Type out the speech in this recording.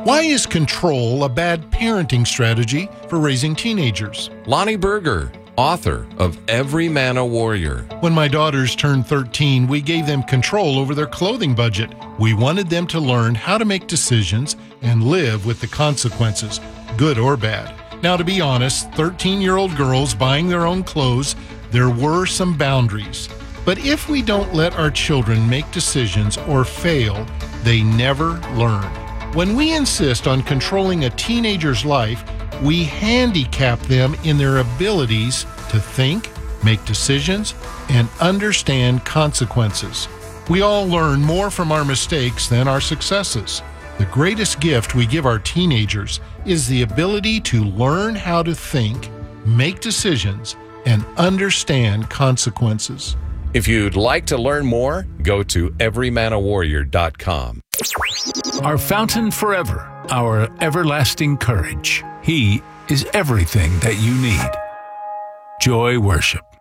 Why is control a bad parenting strategy for raising teenagers? Lonnie Berger, author of Every Man a Warrior. When my daughters turned 13, we gave them control over their clothing budget. We wanted them to learn how to make decisions and live with the consequences, good or bad. Now, to be honest, 13-year-old girls buying their own clothes, there were some boundaries. But if we don't let our children make decisions or fail, they never learn. When we insist on controlling a teenager's life, we handicap them in their abilities to think, make decisions, and understand consequences. We all learn more from our mistakes than our successes. The greatest gift we give our teenagers is the ability to learn how to think, make decisions, and understand consequences. If you'd like to learn more, go to everymanawarrior.com. Our fountain forever, our everlasting courage. He is everything that you need. Joy Worship.